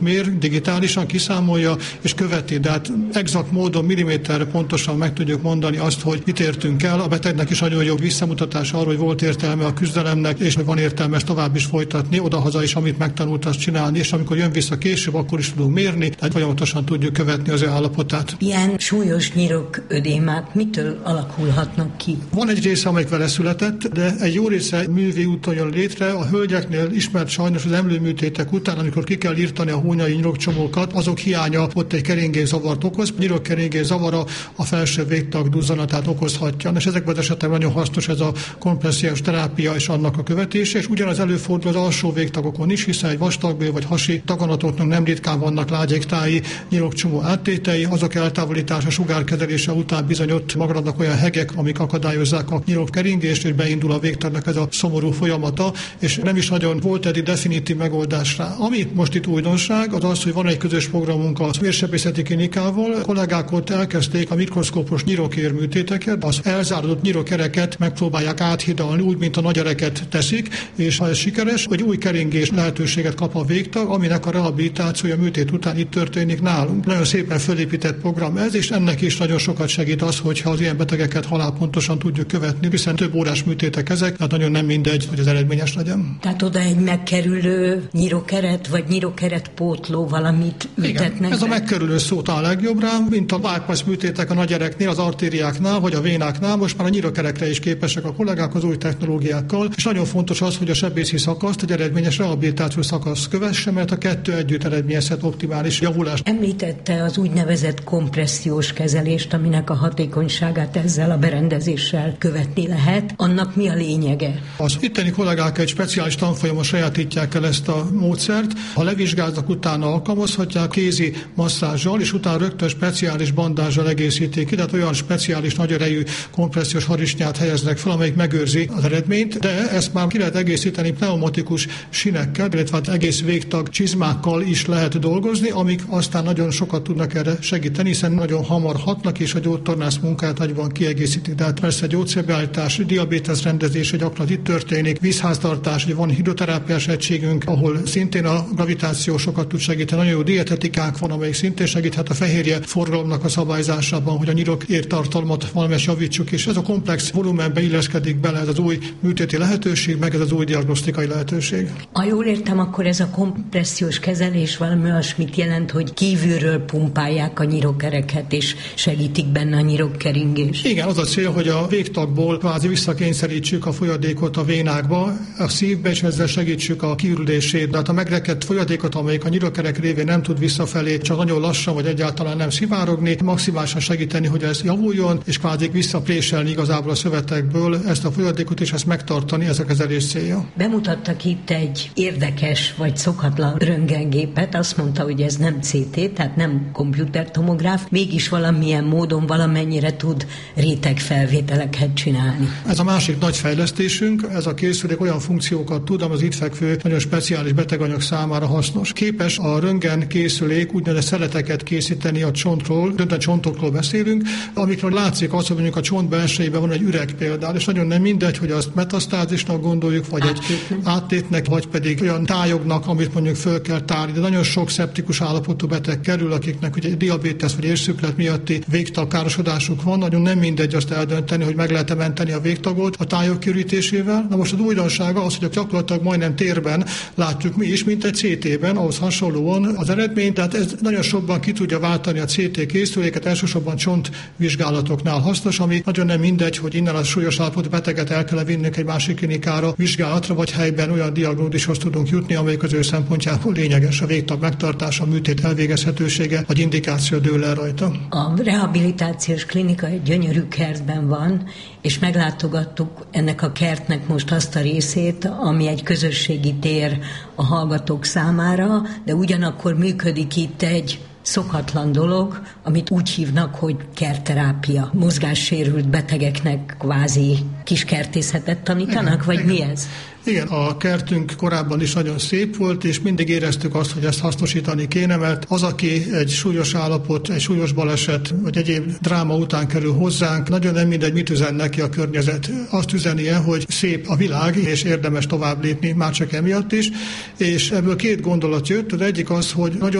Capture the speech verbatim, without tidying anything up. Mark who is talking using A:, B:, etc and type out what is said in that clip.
A: mér, digitálisan kiszámolja és követi, de hát exakt módon, milliméterre pontosan meg tudjuk mondani azt, hogy mit értünk el. A betegnek is nagyon jó visszamutatás arról, hogy volt értelme a küzdelemnek, és hogy van értelme ezt tovább is folytatni, odahaza is, amit megtanult azt csinálni, és amikor jön vissza később, akkor is tudunk mérni, tehát folyamatosan tudjuk követni az ő állapotát.
B: Ilyen súlyos nyiroködémák mitől alakulhatnak ki?
A: Van egy része, amelyik vele született, de egy jó része művi úton jön létre. A hölgyeknél ismert sajnos az emlőműtétek után, amikor ki kell írtani a hónyai nyirokcsomókat, azok hiánya ott egy keringészavart okoz. Nyirokkeringés zavara a felső végtag duzzanatát okozhatja. És ezekben az esetekben nagyon hasznos ez a kompressziós terápia és annak a követése, és ugyanaz előfordul az alsó végtagokon is, hiszen egy vastagbél vagy hasi daganatoknak nem ritkán vannak lágyegtái nyirokcsomó áttétei, azok eltávolítása, sugárkezelése után bizony ott maradnak olyan hegek, amik akadályozzák a nyirokkeringést, és beindul a végtagnak ez a szomorú folyamata, és nem is nagyon volt eddig definitív megoldás rá. Ami most itt újdonság, az az, hogy van egy közös programunk a vérsebészeti klinikával. A kollégák ott elkezdték a mikroszkópos nyirokérműtéteket, az elzárodott nyirokereket megpróbálják áthidalni, úgy, mint a nagyereket teszik, és ha ez sikeres, hogy új keringés lehetőséget kap a végtag, aminek a rehabilitációja műtét után itt történik nálunk. Nagyon szépen fölépített program ez, és ennek is nagyon sokat segít az, hogyha az ilyen betegeket halálpontosan tudjuk követni, hiszen több órás műtétek ezek, tehát nagyon nem mindegy, hogy az eredményes legyen.
B: Tehát oda egy megkerülő nyirokeret, vagy nyirokeret pótló valamit ültetnek.
A: Igen, ez a megkerülő szó a legjobb rám, mint a bypass műtétek a nagyereknél, az artériáknál, vagy a vénáknál, most már a nyirokerekre is képesek a kollégák az új technológiákkal, és nagyon fontos az, hogy a sebészi szakaszt egy eredményes rehabilitációs szakasz kövesse, mert a kettő együtt eredményezhet optimális javulást.
B: Említette az úgynevezett kompressziós kezelést, aminek a hatékonyságát ezzel a berendezéssel követni lehet. Annak mi a lényege?
A: Az itteni kollégák egy speciális tanfolyamon sajátítják el ezt a módszert. Ha levizsgáznak, utána alkalmazhatják kézi masszázsal, és utána rögtön speciális bandázsal egészítik ki, tehát olyan speciális nagy erejű kompressziós harisnyát helyeznek fel, amelyik megőrzi az eredményt, de ezt már ki lehet egészíteni pneumatikus sinekkel, illetve hát egész végtag csizmákkal is lehet dolgozni, amik aztán nagyon sokat tudnak erre segíteni, hiszen nagyon hamar hatnak, és a gyógytornász munkáját nagyban kiegészítik. Tehát persze gyógyszerbeállítás, diabétesz rendezése gyakran itt történik, vízháztartás, van hidroterápiás egységünk, ahol szintén a gravitáció sokat tud segíteni. Nagyon jó dietetikánk van, amelyik szintén segíthet a fehérje forgalomnak a szabályzásában, hogy a nyirok értartalmat valamelyest javítsuk, és ez a komplex volumenbe illeszkedik bele ez az új műtéti lehetőség, meg ez az új diagnosztikai lehetőség.
B: Ha jól értem, akkor ez a kompressziós kezelés valami olyasmit jelent, hogy kívülről pumpálják a nyirokereket, és segítik benne a nyirokkeringést.
A: Igen, az a cél, hogy a végtagból kvázi visszakényszerítsük a folyadékot a vénákba, a szívbe, és ezzel segítsük a kiürülését. De hát a megrekedt folyadékot, amelyik a nyirokerek révén nem tud visszafelé, csak nagyon lassan vagy egyáltalán nem szivárogni, maximálisan segíteni, hogy ez javuljon, és kvázi visszapréselni igazából a szövetekből ezt a folyadékot, és ezt megtartani, ez a kezelés célja.
B: Bemutattak itt egy érdekes vagy szokatlan röntgengépet, azt mondta, hogy ez nem cé té, tehát nem komputertomográf, mégis valamilyen módon valamennyire tud rétegfelvételeket csinálni.
A: Ez a másik nagy fejlesztésünk, ez a készülék olyan funkciókat tud, ami az itt fekvő nagyon speciális beteganyag számára hasznos. Képes a röntgen készülék úgynevezett szeleteket készíteni a csontról, döntően csontokról beszélünk, amikről látszik az, hogy mondjuk a csont belsejében van egy üreg például, és nagyon nem mindegy, hogy azt metasztázisnak gondoljuk, vagy egy áttétnek, vagy pedig olyan tájognak, amit mondjuk föl kell tárni. De nagyon sok szeptikus állapotú beteg kerül, akiknek ugye diabétesz vagy érszüklet miatti végtagkárosodásuk van, nagyon nem mindegy azt eldönteni, hogy meg lehet-e menteni a végtagot a tájog kiürítésével. Na most az újdonsága az, hogy gyakorlatilag majdnem térben látjuk mi is, mint egy cé té-ben, ahhoz hasonlóan az eredmény, tehát ez nagyon sokban ki tudja váltani a cé té készüléket, elsősorban csontvizsgálatoknál hasznos, ami nagyon nem mindegy, hogy innen a súlyos állapotú beteget el kell vinnünk egy másik klinikára, vizsgálatra, vagy helyben olyan diagnózishoz tudunk jutni, amelyik az ő szempontjából lényeges, a végtag megtartása, a műtét elvégezhetősége, vagy indikáció dől el rajta.
B: A rehabilitációs klinika egy gyönyörű kertben van, és meglátogattuk ennek a kertnek most azt a részét, ami egy közösségi tér a hallgatók számára, de ugyanakkor működik itt egy szokatlan dolog, amit úgy hívnak, hogy kertterápia. Mozgássérült betegeknek kvázi kiskertészetet tanítanak, vagy mi ez?
A: Igen, a kertünk korábban is nagyon szép volt, és mindig éreztük azt, hogy ezt hasznosítani kéne, mert az, aki egy súlyos állapot, egy súlyos baleset, vagy egyéb dráma után kerül hozzánk, nagyon nem mindegy, mit üzen neki a környezet. Azt üzenie, hogy szép a világ, és érdemes tovább lépni, már csak emiatt is, és ebből két gondolat jött. Az egyik az, hogy nagyon